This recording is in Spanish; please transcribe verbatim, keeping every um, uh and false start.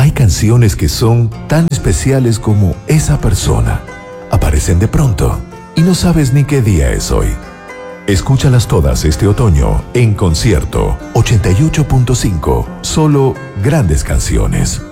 Hay canciones que son tan especiales como esa persona. Aparecen de pronto y no sabes ni qué día es hoy. Escúchalas todas este otoño en Concierto ochenta y ocho punto cinco. Solo grandes canciones.